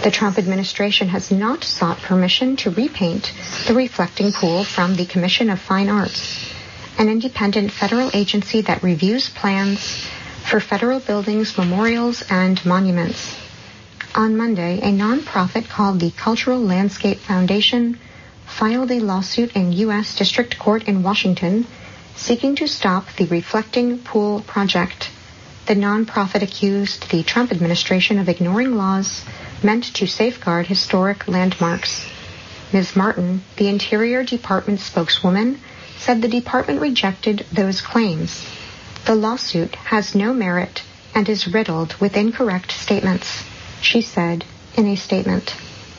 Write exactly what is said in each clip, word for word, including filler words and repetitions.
The Trump administration has not sought permission to repaint the reflecting pool from the Commission of Fine Arts, an independent federal agency that reviews plans for federal buildings, memorials, and monuments. On Monday, a nonprofit called the Cultural Landscape Foundation filed a lawsuit in U S District Court in Washington seeking to stop the reflecting pool project. The nonprofit accused the Trump administration of ignoring laws meant to safeguard historic landmarks. Miz Martin, the Interior Department spokeswoman, said the department rejected those claims. The lawsuit has no merit and is riddled with incorrect statements, she said in a statement.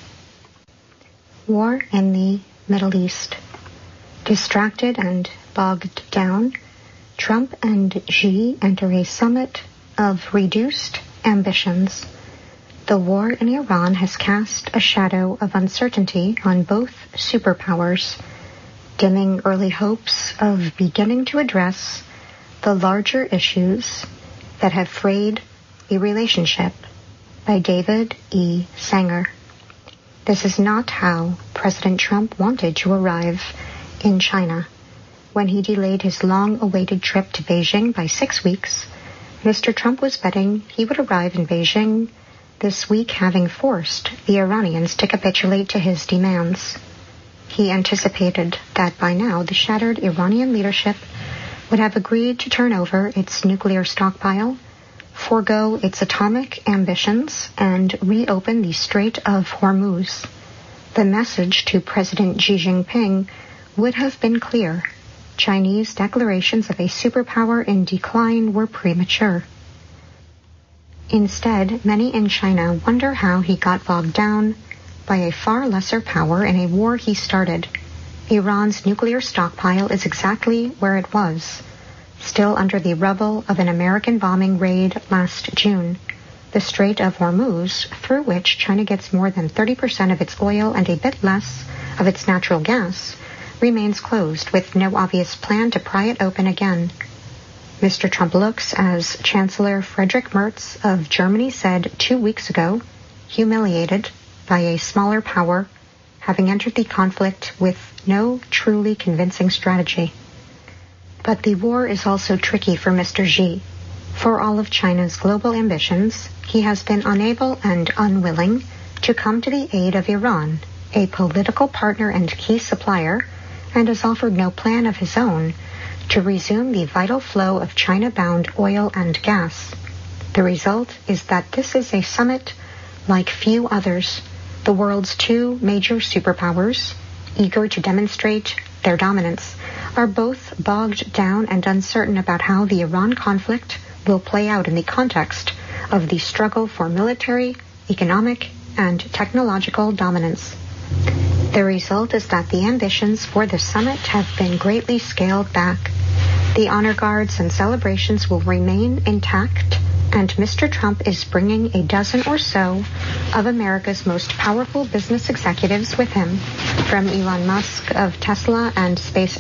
War in the Middle East. Distracted and bogged down, Trump and Xi enter a summit of reduced ambitions. The war in Iran has cast a shadow of uncertainty on both superpowers, dimming early hopes of beginning to address the larger issues that have frayed the relationship, by David E. Sanger. This is not how President Trump wanted to arrive in China. When he delayed his long-awaited trip to Beijing by six weeks, Mister Trump was betting he would arrive in Beijing this week, having forced the Iranians to capitulate to his demands. He anticipated that by now the shattered Iranian leadership would have agreed to turn over its nuclear stockpile, forego its atomic ambitions, and reopen the Strait of Hormuz. The message to President Xi Jinping would have been clear. Chinese declarations of a superpower in decline were premature. Instead, many in China wonder how he got bogged down by a far lesser power in a war he started. Iran's nuclear stockpile is exactly where it was, still under the rubble of an American bombing raid last June. The Strait of Hormuz, through which China gets more than thirty percent of its oil and a bit less of its natural gas, remains closed with no obvious plan to pry it open again. Mister Trump looks, as Chancellor Friedrich Merz of Germany said two weeks ago, humiliated by a smaller power having entered the conflict with no truly convincing strategy. But the war is also tricky for Mister Xi. For all of China's global ambitions, he has been unable and unwilling to come to the aid of Iran, a political partner and key supplier, and has offered no plan of his own to resume the vital flow of China-bound oil and gas. The result is that this is a summit like few others. The world's two major superpowers, eager to demonstrate their dominance, are both bogged down and uncertain about how the Iran conflict will play out in the context of the struggle for military, economic, and technological dominance. The result is that the ambitions for the summit have been greatly scaled back. The honor guards and celebrations will remain intact, and Mister Trump is bringing a dozen or so of America's most powerful business executives with him, from Elon Musk of Tesla and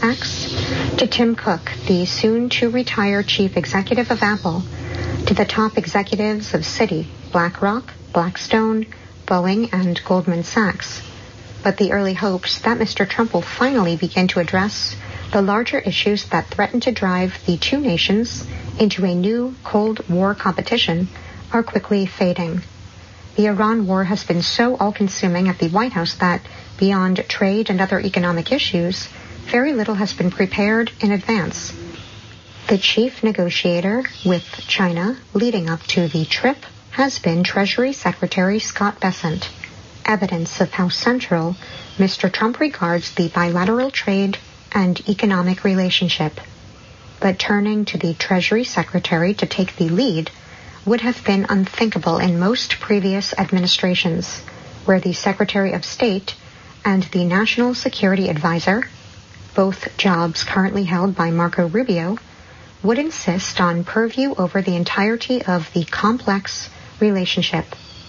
SpaceX to Tim Cook, the soon-to-retire chief executive of Apple, to the top executives of Citi, BlackRock, Blackstone, Boeing, and Goldman Sachs. But the early hopes that Mister Trump will finally begin to address the larger issues that threaten to drive the two nations into a new Cold War competition are quickly fading. The Iran war has been so all-consuming at the White House that, beyond trade and other economic issues, very little has been prepared in advance. The chief negotiator with China leading up to the trip has been Treasury Secretary Scott Bessent, evidence of how central Mister Trump regards the bilateral trade and economic relationship. But turning to the Treasury Secretary to take the lead would have been unthinkable in most previous administrations, where the Secretary of State and the National Security Advisor, both jobs currently held by Marco Rubio, would insist on purview over the entirety of the complex relationship.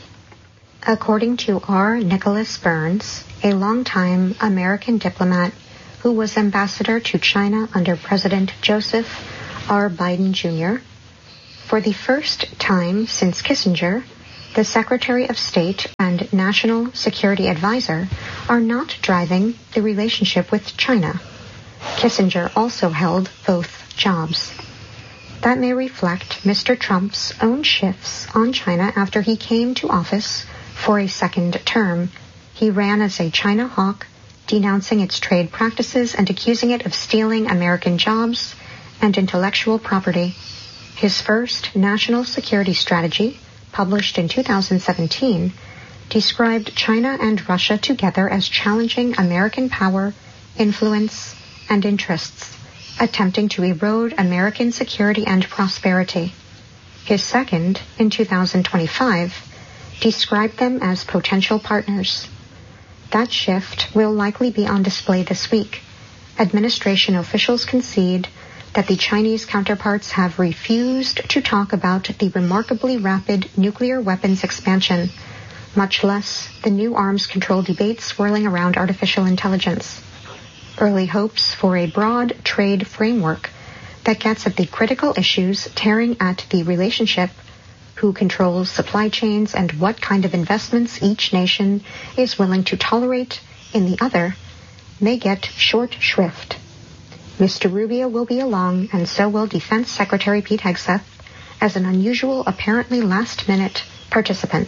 According to R. Nicholas Burns, a longtime American diplomat who was ambassador to China under President Joseph R. Biden Junior, for the first time since Kissinger, The Secretary of State and National Security Advisor are not driving the relationship with China. Kissinger also held both jobs. That may reflect Mister Trump's own shifts on China after he came to office for a second term. He ran as a China hawk, denouncing its trade practices and accusing it of stealing American jobs and intellectual property. His first national security strategy, published in two thousand seventeen, described China and Russia together as challenging American power, influence, and interests, attempting to erode American security and prosperity. His second, in two thousand twenty-five, described them as potential partners. That shift will likely be on display this week. Administration officials concede that the Chinese counterparts have refused to talk about the remarkably rapid nuclear weapons expansion, much less the new arms control debate swirling around artificial intelligence. Early hopes for a broad trade framework that gets at the critical issues tearing at the relationship, who controls supply chains and what kind of investments each nation is willing to tolerate in the other, may get short shrift. Mister Rubio will be along, and so will Defense Secretary Pete Hegseth, as an unusual, apparently last-minute participant.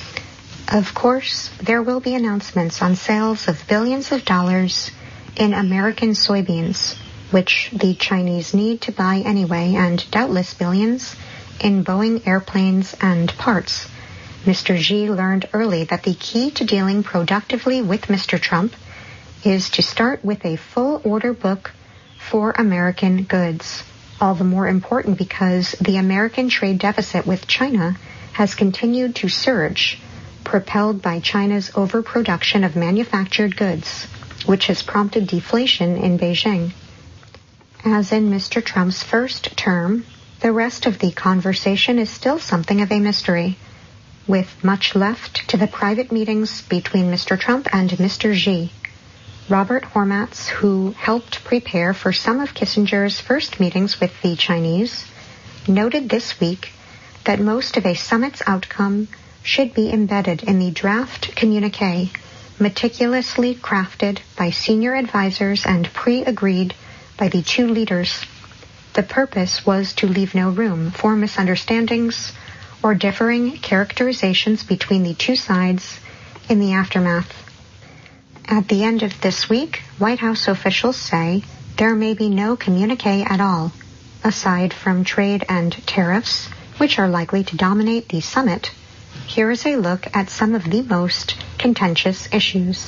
Of course, there will be announcements on sales of billions of dollars in American soybeans, which the Chinese need to buy anyway, and doubtless billions in Boeing airplanes and parts. Mister Xi learned early that the key to dealing productively with Mister Trump is to start with a full order book for American goods, all the more important because the American trade deficit with China has continued to surge, propelled by China's overproduction of manufactured goods, which has prompted deflation in Beijing. As in Mister Trump's first term, the rest of the conversation is still something of a mystery, with much left to the private meetings between Mister Trump and Mister Xi. Robert Hormats, who helped prepare for some of Kissinger's first meetings with the Chinese, noted this week that most of a summit's outcome should be embedded in the draft communique, meticulously crafted by senior advisors and pre-agreed by the two leaders. The purpose was to leave no room for misunderstandings or differing characterizations between the two sides in the aftermath. At the end of this week, White House officials say there may be no communique at all, aside from trade and tariffs, which are likely to dominate the summit. Here is a look at some of the most contentious issues.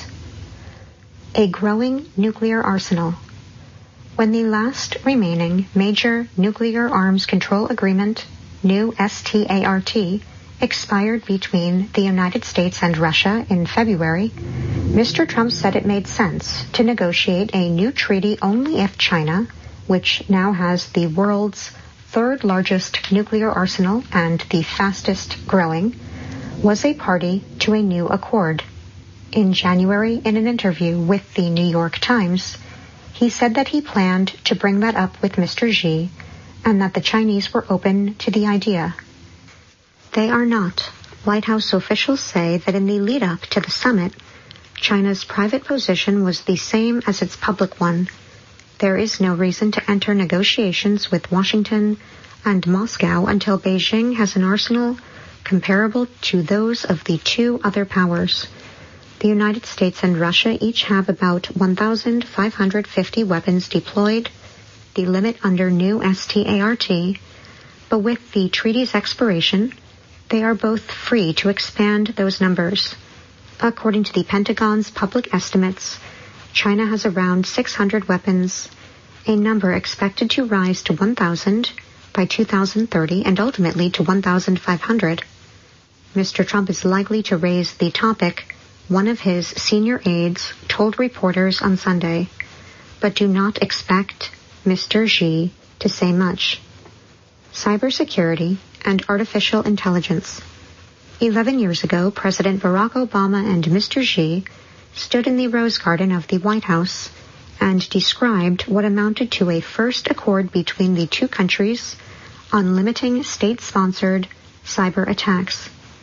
A growing nuclear arsenal. When the last remaining major nuclear arms control agreement, new START, expired between the United States and Russia in February, Mister Trump said it made sense to negotiate a new treaty only if China, which now has the world's third largest nuclear arsenal and the fastest growing, was a party to a new accord. In January, in an interview with the New York Times, he said that he planned to bring that up with Mister Xi and that the Chinese were open to the idea. They are not. White House officials say that in the lead-up to the summit, China's private position was the same as its public one. There is no reason to enter negotiations with Washington and Moscow until Beijing has an arsenal comparable to those of the two other powers. The United States and Russia each have about one thousand five hundred fifty weapons deployed, the limit under new START, but with the treaty's expiration, they are both free to expand those numbers. According to the Pentagon's public estimates, China has around six hundred weapons, a number expected to rise to one thousand by two thousand thirty and ultimately to one thousand five hundred. Mister Trump is likely to raise the topic, one of his senior aides told reporters on Sunday, but do not expect Mister Xi to say much. Cybersecurity and artificial intelligence. Eleven years ago, President Barack Obama and Mister Xi stood in the Rose Garden of the White House and described what amounted to a first accord between the two countries on limiting state-sponsored cyber attacks.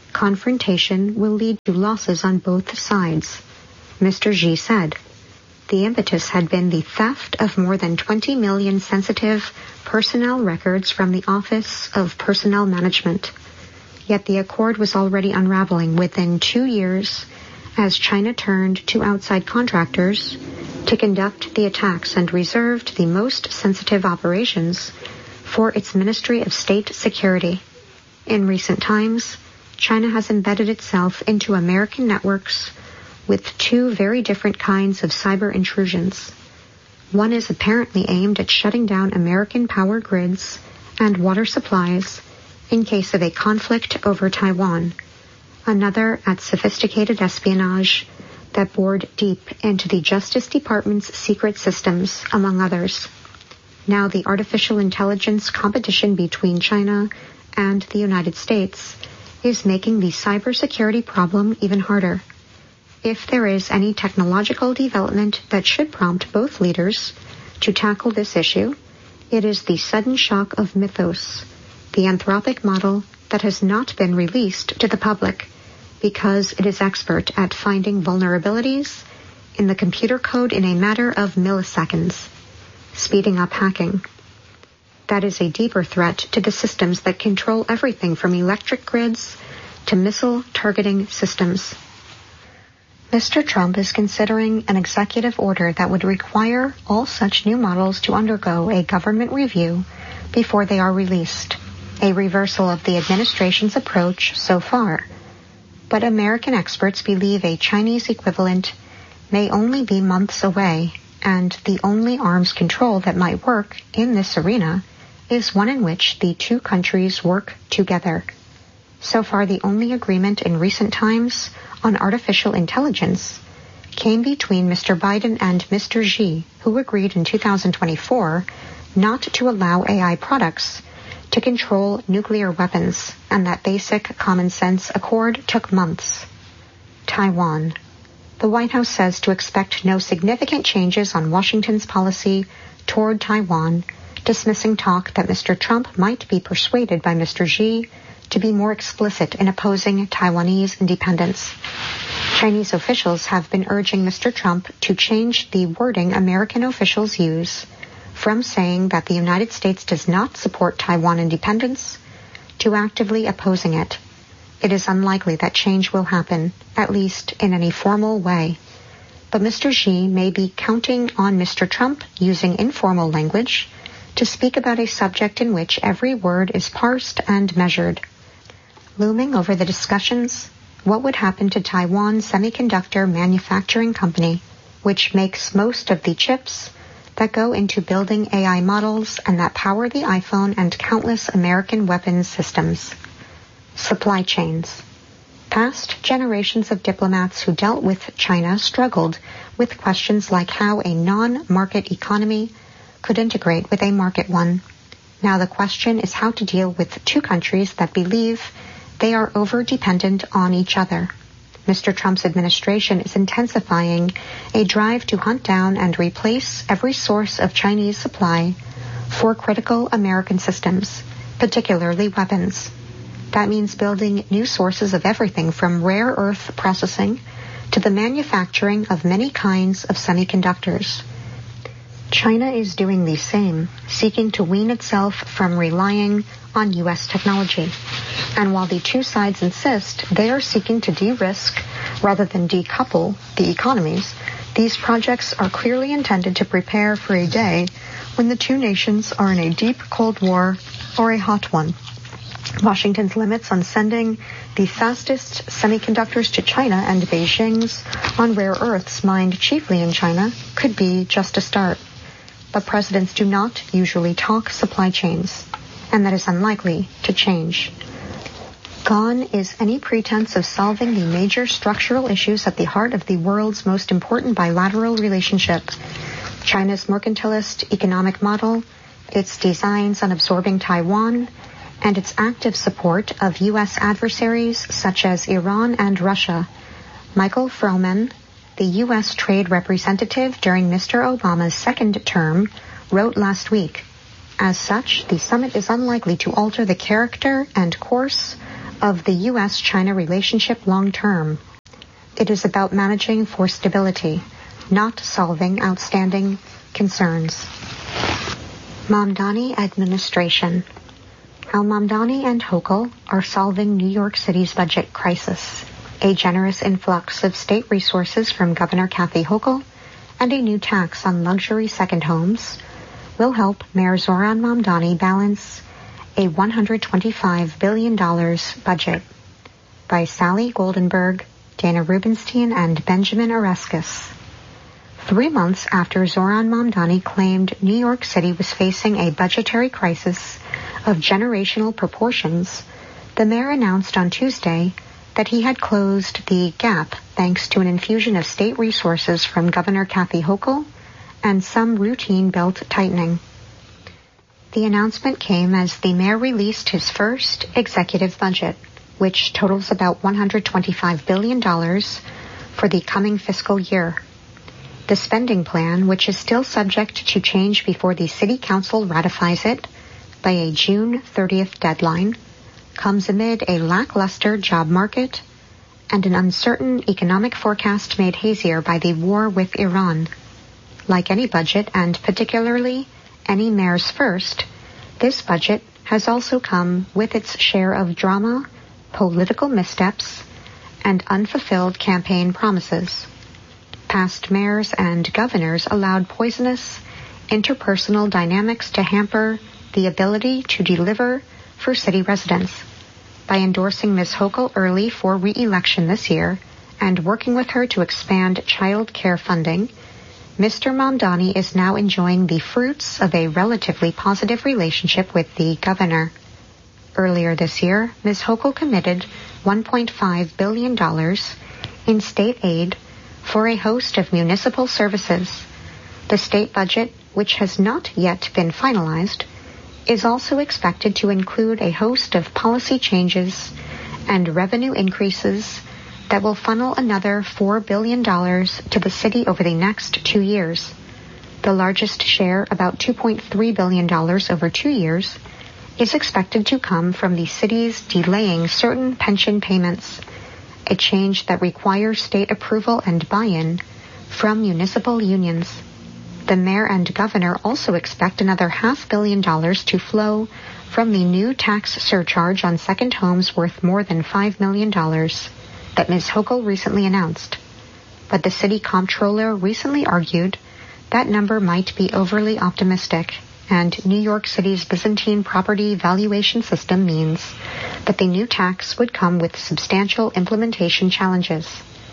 Confrontation will lead to losses on both sides, Mister Xi said. The impetus had been the theft of more than twenty million sensitive personnel records from the Office of Personnel Management. Yet the accord was already unraveling within two years as China turned to outside contractors to conduct the attacks and reserved the most sensitive operations for its Ministry of State Security. In recent times, China has embedded itself into American networks with two very different kinds of cyber intrusions. One is apparently aimed at shutting down American power grids and water supplies in case of a conflict over Taiwan. Another at sophisticated espionage that bored deep into the Justice Department's secret systems, among others. Now the artificial intelligence competition between China and the United States is making the cybersecurity problem even harder. If there is any technological development that should prompt both leaders to tackle this issue, it is the sudden shock of Mythos, the Anthropic model that has not been released to the public because it is expert at finding vulnerabilities in the computer code in a matter of milliseconds, speeding up hacking. That is a deeper threat to the systems that control everything from electric grids to missile targeting systems. Mister Trump is considering an executive order that would require all such new models to undergo a government review before they are released, a reversal of the administration's approach so far. But American experts believe a Chinese equivalent may only be months away, and the only arms control that might work in this arena is one in which the two countries work together. So far, the only agreement in recent times on artificial intelligence came between Mister Biden and Mister Xi, who agreed in two thousand twenty-four not to allow A I products to control nuclear weapons, and that basic common sense accord took months. Taiwan. The White House says to expect no significant changes on Washington's policy toward Taiwan, dismissing talk that Mister Trump might be persuaded by Mister Xi to be more explicit in opposing Taiwanese independence. Chinese officials have been urging Mister Trump to change the wording American officials use from saying that the United States does not support Taiwan independence to actively opposing it. It is unlikely that change will happen, at least in any formal way. But Mister Xi may be counting on Mister Trump using informal language to speak about a subject in which every word is parsed and measured. Looming over the discussions, what would happen to Taiwan Semiconductor Manufacturing Company, which makes most of the chips that go into building A I models and that power the iPhone and countless American weapons systems. Supply chains. Past generations of diplomats who dealt with China struggled with questions like how a non-market economy could integrate with a market one. Now the question is how to deal with two countries that believe they are over-dependent on each other. Mister Trump's administration is intensifying a drive to hunt down and replace every source of Chinese supply for critical American systems, particularly weapons. That means building new sources of everything from rare earth processing to the manufacturing of many kinds of semiconductors. China is doing the same, seeking to wean itself from relying on U S technology. And while the two sides insist they are seeking to de-risk rather than decouple the economies, these projects are clearly intended to prepare for a day when the two nations are in a deep Cold War or a hot one. Washington's limits on sending the fastest semiconductors to China and Beijing's on rare earths mined chiefly in China could be just a start. But presidents do not usually talk supply chains, and that is unlikely to change. Gone is any pretense of solving the major structural issues at the heart of the world's most important bilateral relationship. China's mercantilist economic model, its designs on absorbing Taiwan, and its active support of U S adversaries such as Iran and Russia. Michael Froman, the U S trade representative during Mister Obama's second term, wrote last week. As such, the summit is unlikely to alter the character and course of the U S China relationship long term. It is about managing for stability, not solving outstanding concerns. Mamdani administration. How Mamdani and Hochul are solving New York City's budget crisis. A generous influx of state resources from Governor Kathy Hochul and a new tax on luxury second homes will help Mayor Zohran Mamdani balance a one hundred twenty-five billion dollars budget. By Sally Goldenberg, Dana Rubenstein, and Benjamin Oreskes. Three months after Zohran Mamdani claimed New York City was facing a budgetary crisis of generational proportions, the mayor announced on Tuesday that he had closed the gap thanks to an infusion of state resources from Governor Kathy Hochul and some routine belt tightening. The announcement came as the mayor released his first executive budget, which totals about one hundred twenty-five billion dollars for the coming fiscal year. The spending plan, which is still subject to change before the City Council ratifies it by a June thirtieth deadline, comes amid a lackluster job market and an uncertain economic forecast made hazier by the war with Iran. Like any budget, and particularly any mayor's first, this budget has also come with its share of drama, political missteps, and unfulfilled campaign promises. Past mayors and governors allowed poisonous interpersonal dynamics to hamper the ability to deliver for city residents. By endorsing Miz Hochul early for re-election this year and working with her to expand child care funding, Mister Mamdani is now enjoying the fruits of a relatively positive relationship with the governor. Earlier this year, Miz Hochul committed one point five billion dollars in state aid for a host of municipal services. The state budget, which has not yet been finalized, is also expected to include a host of policy changes and revenue increases that will funnel another four billion dollars to the city over the next two years. The largest share, about two point three billion dollars over two years, is expected to come from the city's delaying certain pension payments, a change that requires state approval and buy-in from municipal unions. The mayor and governor also expect another half billion dollars to flow from the new tax surcharge on second homes worth more than five million dollars that Miz Hochul recently announced. But the city comptroller recently argued that number might be overly optimistic, and New York City's Byzantine property valuation system means that the new tax would come with substantial implementation challenges.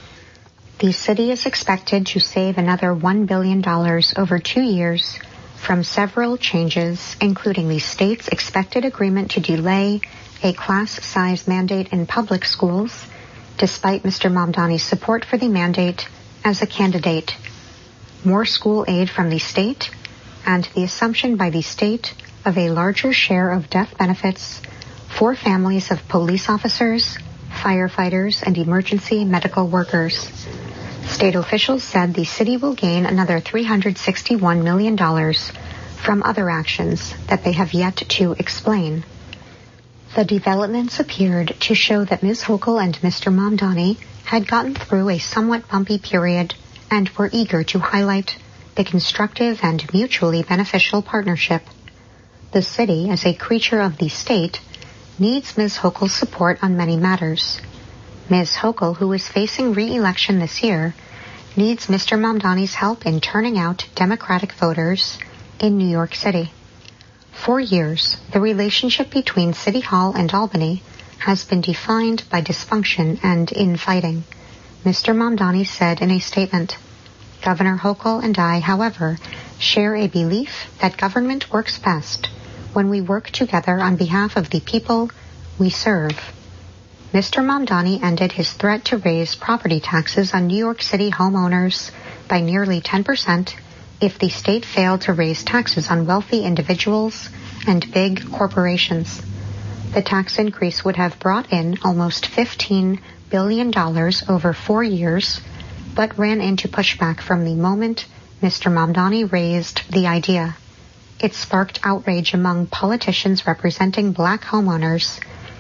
The city is expected to save another one billion dollars over two years from several changes, including the state's expected agreement to delay a class size mandate in public schools, despite Mister Mamdani's support for the mandate as a candidate, more school aid from the state, and the assumption by the state of a larger share of death benefits for families of police officers, firefighters, and emergency medical workers. State officials said the city will gain another three hundred sixty-one million dollars from other actions that they have yet to explain. The developments appeared to show that Miz Hochul and Mister Mamdani had gotten through a somewhat bumpy period and were eager to highlight the constructive and mutually beneficial partnership. The city, as a creature of the state, needs Miz Hochul's support on many matters. Miz Hochul, who is facing re-election this year, needs Mister Mamdani's help in turning out Democratic voters in New York City. For years, the relationship between City Hall and Albany has been defined by dysfunction and infighting, Mister Mamdani said in a statement. Governor Hochul and I, however, share a belief that government works best when we work together on behalf of the people we serve. Mister Mamdani ended his threat to raise property taxes on New York City homeowners by nearly ten percent if the state failed to raise taxes on wealthy individuals and big corporations. The tax increase would have brought in almost fifteen billion dollars over four years, but ran into pushback from the moment Mister Mamdani raised the idea. It sparked outrage among politicians representing black homeowners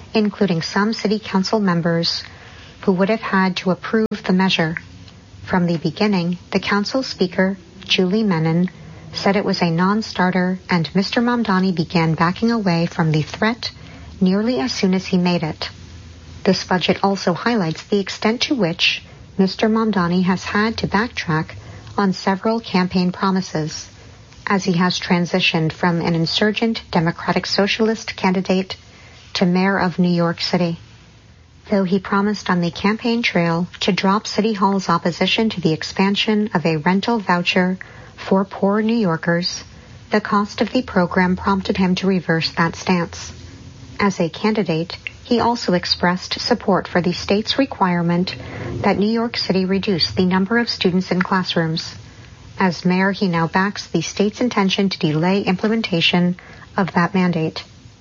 including some city council members who would have had to approve the measure. From the beginning, the council speaker, Julie Menon, said it was a non-starter, and Mister Mamdani began backing away from the threat nearly as soon as he made it. This budget also highlights the extent to which Mister Mamdani has had to backtrack on several campaign promises, as he has transitioned from an insurgent Democratic Socialist candidate to mayor of New York City. Though he promised on the campaign trail to drop City Hall's opposition to the expansion of a rental voucher for poor New Yorkers, the cost of the program prompted him to reverse that stance. As a candidate, he also expressed support for the state's requirement that New York City reduce the number of students in classrooms. As mayor, he now backs the state's intention to delay implementation of that mandate.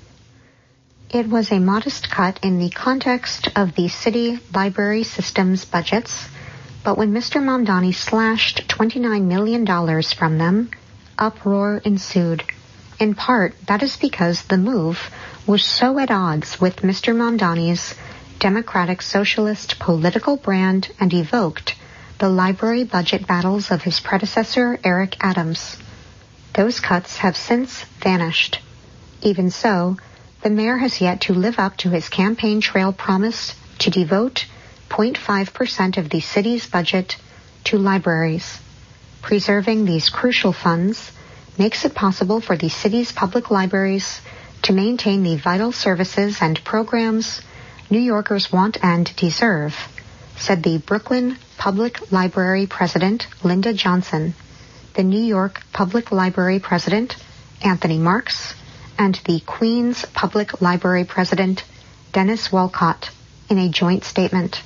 It was a modest cut in the context of the city library system's budgets, but when Mister Mamdani slashed twenty-nine million dollars from them, uproar ensued. In part, that is because the move was so at odds with Mister Mamdani's Democratic Socialist political brand and evoked the library budget battles of his predecessor, Eric Adams. Those cuts have since vanished. Even so, the mayor has yet to live up to his campaign trail promise to devote zero point five percent of the city's budget to libraries. Preserving these crucial funds makes it possible for the city's public libraries to maintain the vital services and programs New Yorkers want and deserve, said the Brooklyn Public Library President Linda Johnson, the New York Public Library President Anthony Marks, and the Queens Public Library President Dennis Walcott in a joint statement.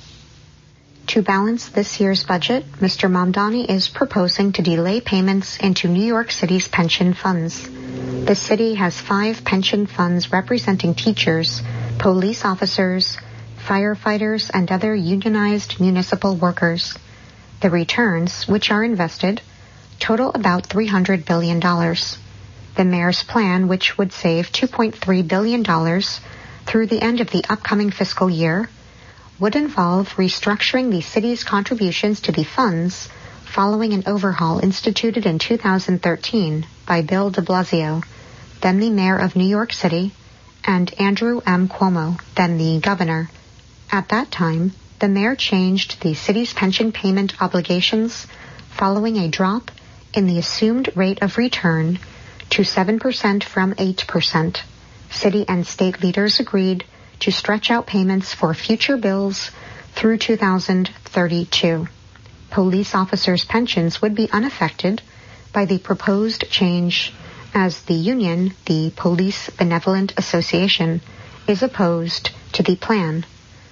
To balance this year's budget, Mister Mamdani is proposing to delay payments into New York City's pension funds. The city has five pension funds representing teachers, police officers, firefighters, and other unionized municipal workers. The returns, which are invested, total about three hundred billion dollars. The mayor's plan, which would save two point three billion dollars through the end of the upcoming fiscal year, would involve restructuring the city's contributions to the funds following an overhaul instituted in two thousand thirteen by Bill de Blasio, then the mayor of New York City, and Andrew M. Cuomo, then the governor. At that time, the mayor changed the city's pension payment obligations following a drop in the assumed rate of return to seven percent from eight percent. City and state leaders agreed to stretch out payments for future bills through two thousand thirty-two. Police officers' pensions would be unaffected by the proposed change, as the union, the Police Benevolent Association, is opposed to the plan.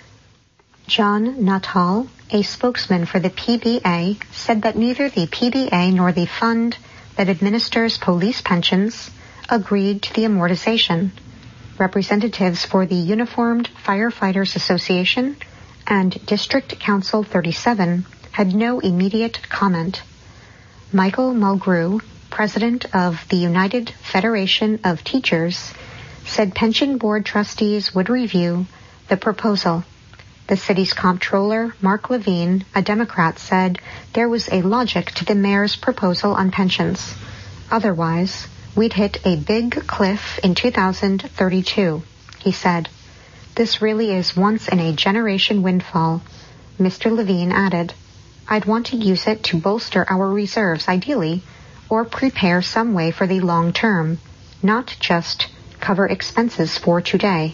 John Nuttall, a spokesman for the P B A, said that neither the P B A nor the fund that administers police pensions agreed to the amortization. Representatives for the Uniformed Firefighters Association and District Council thirty-seven had no immediate comment. Michael Mulgrew, president of the United Federation of Teachers, said pension board trustees would review the proposal. The city's comptroller, Mark Levine, a Democrat, said there was a logic to the mayor's proposal on pensions. Otherwise, we'd hit a big cliff in two thousand thirty-two, he said. This really is once-in-a-generation windfall. Mister Levine added, I'd want to use it to bolster our reserves ideally, or prepare some way for the long term, not just cover expenses for today.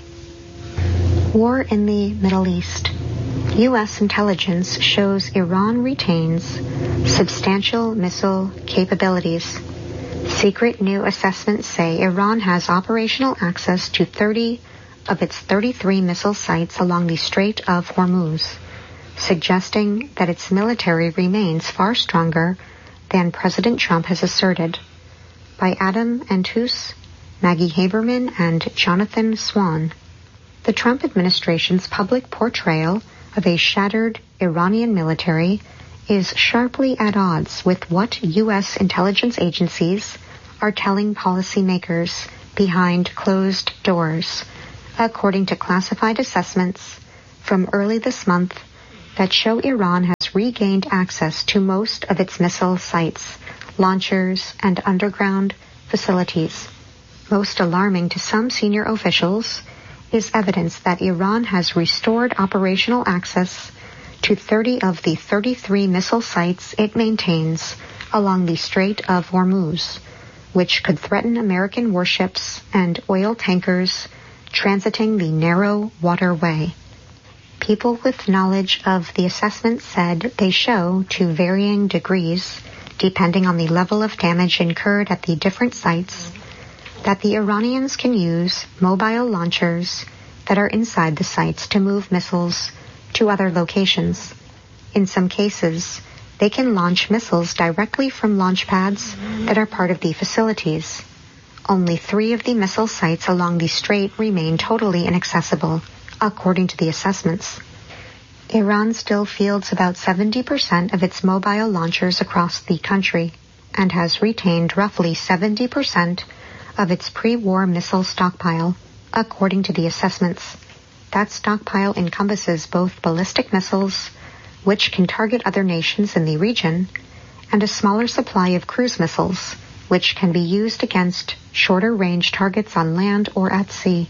War in the Middle East. U S intelligence shows Iran retains substantial missile capabilities. Secret new assessments say Iran has operational access to thirty of its thirty-three missile sites along the Strait of Hormuz, suggesting that its military remains far stronger than President Trump has asserted. By Adam Antus, Maggie Haberman, and Jonathan Swan. The Trump administration's public portrayal of a shattered Iranian military is sharply at odds with what U S intelligence agencies are telling policymakers behind closed doors, according to classified assessments from early this month that show Iran has regained access to most of its missile sites, launchers, and underground facilities. Most alarming to some senior officials is evidence that Iran has restored operational access to thirty of the thirty-three missile sites it maintains along the Strait of Hormuz, which could threaten American warships and oil tankers transiting the narrow waterway. People with knowledge of the assessment said they show, to varying degrees, depending on the level of damage incurred at the different sites, that the Iranians can use mobile launchers that are inside the sites to move missiles to other locations. In some cases, they can launch missiles directly from launch pads that are part of the facilities. Only three of the missile sites along the strait remain totally inaccessible, according to the assessments. Iran still fields about seventy percent of its mobile launchers across the country and has retained roughly seventy percent of its pre-war missile stockpile, according to the assessments. That stockpile encompasses both ballistic missiles, which can target other nations in the region, and a smaller supply of cruise missiles, which can be used against shorter-range targets on land or at sea.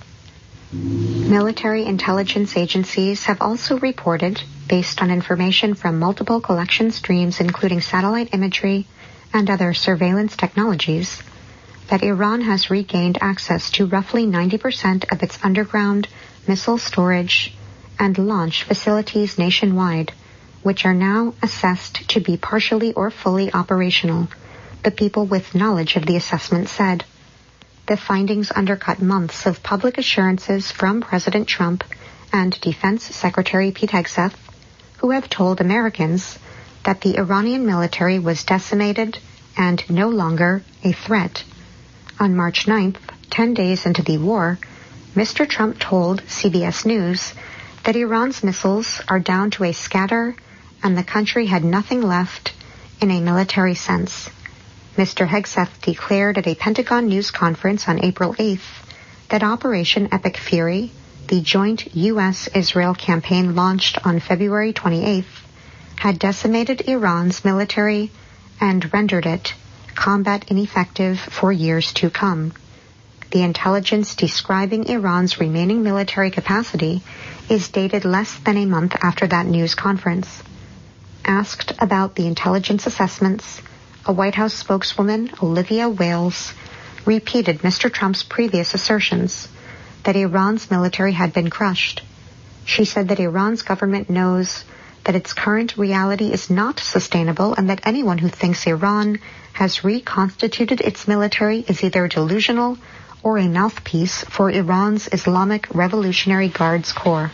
Military intelligence agencies have also reported, based on information from multiple collection streams including satellite imagery and other surveillance technologies, that Iran has regained access to roughly ninety percent of its underground missile storage and launch facilities nationwide, which are now assessed to be partially or fully operational, the people with knowledge of the assessment said. The findings undercut months of public assurances from President Trump and Defense Secretary Pete Hegseth, who have told Americans that the Iranian military was decimated and no longer a threat. On March ninth, ten days into the war, Mister Trump told C B S News that Iran's missiles are down to a scatter and the country had nothing left in a military sense. Mister Hegseth declared at a Pentagon news conference on April eighth that Operation Epic Fury, the joint U S Israel campaign launched on February twenty-eighth, had decimated Iran's military and rendered it combat ineffective for years to come. The intelligence describing Iran's remaining military capacity is dated less than a month after that news conference. Asked about the intelligence assessments, a White House spokeswoman, Olivia Wales, repeated Mister Trump's previous assertions that Iran's military had been crushed. She said that Iran's government knows that its current reality is not sustainable and that anyone who thinks Iran has reconstituted its military is either delusional or a mouthpiece for Iran's Islamic Revolutionary Guards Corps.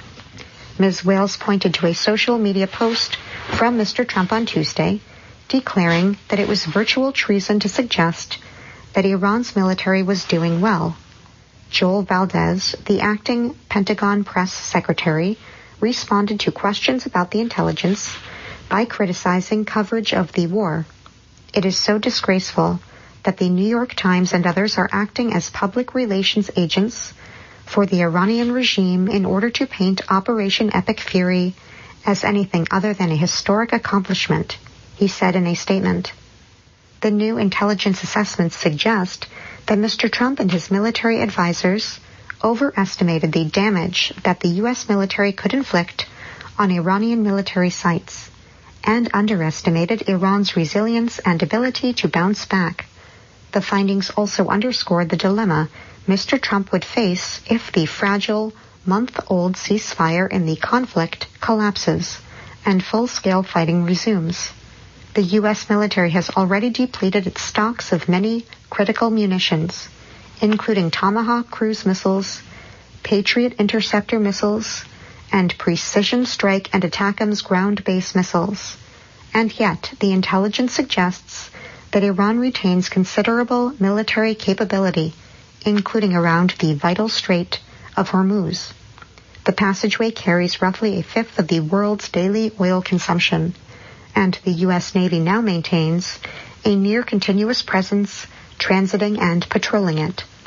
Miz Wales pointed to a social media post from Mister Trump on Tuesday, declaring that it was virtual treason to suggest that Iran's military was doing well. Joel Valdez, the acting Pentagon press secretary, responded to questions about the intelligence by criticizing coverage of the war. It is so disgraceful that the New York Times and others are acting as public relations agents for the Iranian regime in order to paint Operation Epic Fury as anything other than a historic accomplishment, he said in a statement. The new intelligence assessments suggest that Mister Trump and his military advisors overestimated the damage that the U S military could inflict on Iranian military sites and underestimated Iran's resilience and ability to bounce back. The findings also underscored the dilemma Mister Trump would face if the fragile, month-old ceasefire in the conflict collapses and full-scale fighting resumes. The U S military has already depleted its stocks of many critical munitions, including Tomahawk cruise missiles, Patriot interceptor missiles, and Precision Strike and ATACMS ground-based missiles. And yet, the intelligence suggests that Iran retains considerable military capability, including around the vital Strait of Hormuz. The passageway carries roughly a fifth of the world's daily oil consumption, and the U S Navy now maintains a near-continuous presence transiting and patrolling it. The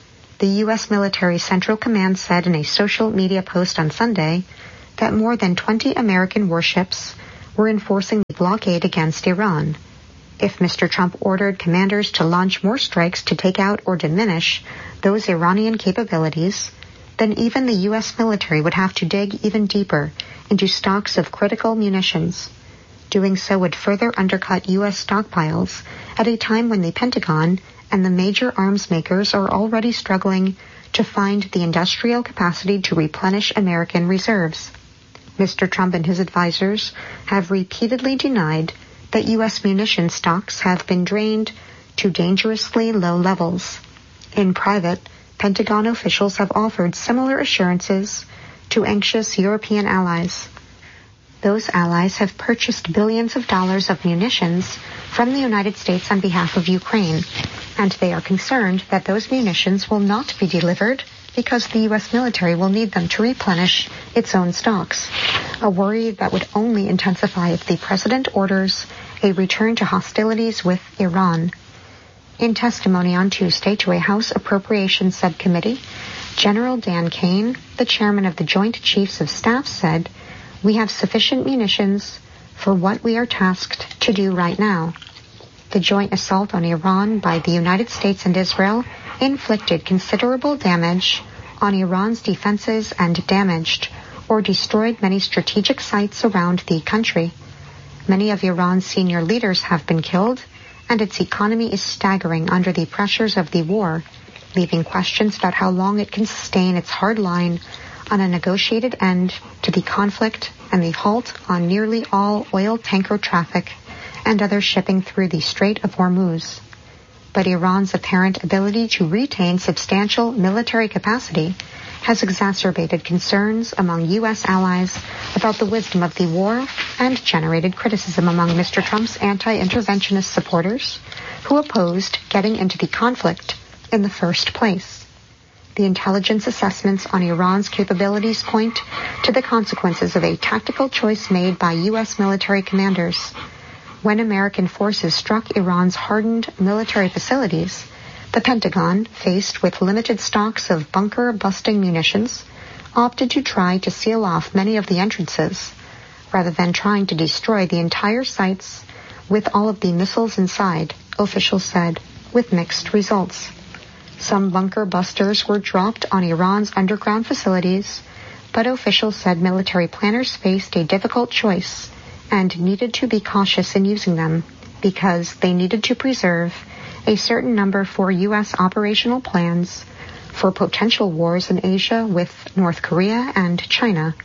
the U S Military Central Command said in a social media post on Sunday that more than twenty American warships were enforcing the blockade against Iran. If Mister Trump ordered commanders to launch more strikes to take out or diminish those Iranian capabilities, then even the U S military would have to dig even deeper into stocks of critical munitions. Doing so would further undercut U S stockpiles at a time when the Pentagon and the major arms makers are already struggling to find the industrial capacity to replenish American reserves. Mister Trump and his advisors have repeatedly denied that U S munition stocks have been drained to dangerously low levels. In private, Pentagon officials have offered similar assurances to anxious European allies. Those allies have purchased billions of dollars of munitions from the United States on behalf of Ukraine, and they are concerned that those munitions will not be delivered because the U S military will need them to replenish its own stocks, a worry that would only intensify if the president orders a return to hostilities with Iran. In testimony on Tuesday to a House Appropriations Subcommittee, General Dan Kane, the chairman of the Joint Chiefs of Staff, said, "We have sufficient munitions for what we are tasked to do right now." The joint assault on Iran by the United States and Israel inflicted considerable damage on Iran's defenses and damaged or destroyed many strategic sites around the country. Many of Iran's senior leaders have been killed, and its economy is staggering under the pressures of the war, leaving questions about how long it can sustain its hard line on a negotiated end to the conflict and the halt on nearly all oil tanker traffic and other shipping through the Strait of Hormuz. But Iran's apparent ability to retain substantial military capacity has exacerbated concerns among U S allies about the wisdom of the war and generated criticism among Mister Trump's anti-interventionist supporters who opposed getting into the conflict in the first place. The intelligence assessments on Iran's capabilities point to the consequences of a tactical choice made by U S military commanders. When American forces struck Iran's hardened military facilities, the Pentagon, faced with limited stocks of bunker-busting munitions, opted to try to seal off many of the entrances, rather than trying to destroy the entire sites with all of the missiles inside, officials said, with mixed results. Some bunker busters were dropped on Iran's underground facilities, but officials said military planners faced a difficult choice and needed to be cautious in using them because they needed to preserve a certain number for U S operational plans for potential wars in Asia with North Korea and China.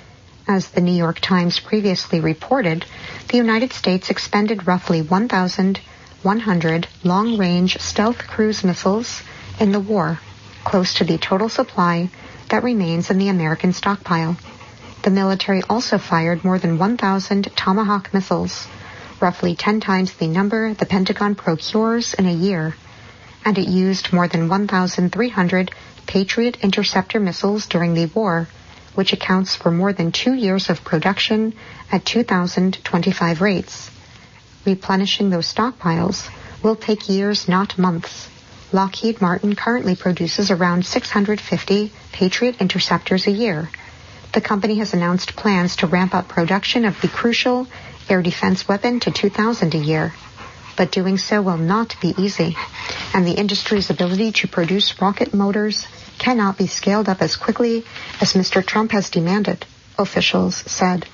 As the New York Times previously reported, the United States expended roughly one thousand one hundred long-range stealth cruise missiles in the war, close to the total supply that remains in the American stockpile. The military also fired more than one thousand Tomahawk missiles, roughly ten times the number the Pentagon procures in a year, and it used more than one thousand three hundred Patriot interceptor missiles during the war, which accounts for more than two years of production at two thousand twenty-five rates. Replenishing those stockpiles will take years, not months. Lockheed Martin currently produces around six hundred fifty Patriot interceptors a year. The company has announced plans to ramp up production of the crucial air defense weapon to two thousand a year. But doing so will not be easy, and the industry's ability to produce rocket motors cannot be scaled up as quickly as Mister Trump has demanded, officials said.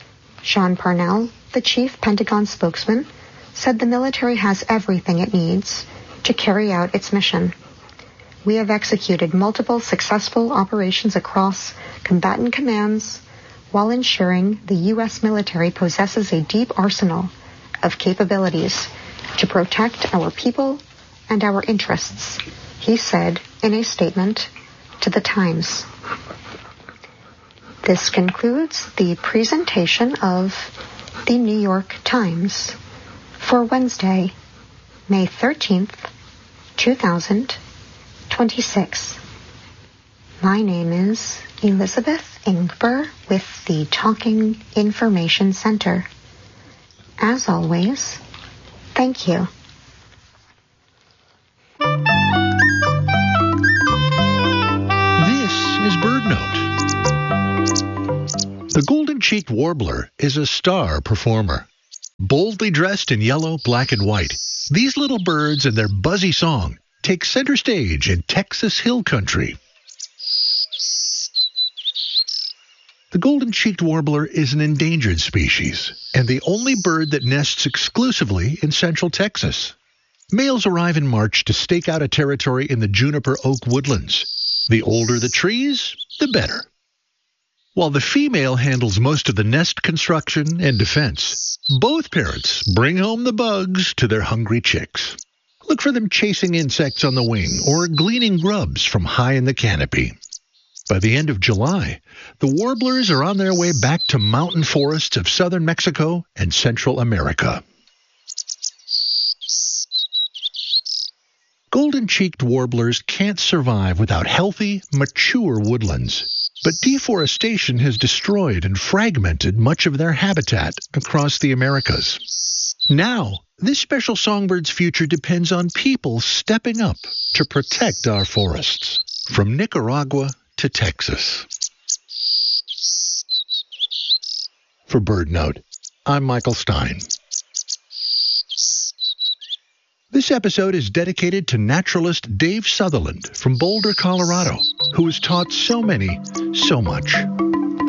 Sean Parnell, the chief Pentagon spokesman, said the military has everything it needs to carry out its mission. We have executed multiple successful operations across combatant commands while ensuring the U S military possesses a deep arsenal of capabilities to protect our people and our interests, he said in a statement to the Times. This concludes the presentation of the New York Times for Wednesday, May thirteenth, two thousand twenty-six. My name is Elizabeth Ingber with the Talking Information Center. As always, thank you. golden-cheeked warbler is a star performer. Boldly dressed in yellow, black, and white, these little birds and their buzzy song take center stage in Texas hill country. The golden-cheeked warbler is an endangered species and the only bird that nests exclusively in central Texas. Males arrive in March to stake out a territory in the juniper oak woodlands. The older the trees, the better. While the female handles most of the nest construction and defense, both parents bring home the bugs to their hungry chicks. Look for them chasing insects on the wing or gleaning grubs from high in the canopy. By the end of July, the warblers are on their way back to mountain forests of southern Mexico and Central America. Golden-cheeked warblers can't survive without healthy, mature woodlands, but deforestation has destroyed and fragmented much of their habitat across the Americas. Now, this special songbird's future depends on people stepping up to protect our forests. From Nicaragua to Texas. For BirdNote, I'm Michael Stein. This episode is dedicated to naturalist Dave Sutherland from Boulder, Colorado, who has taught so many so much.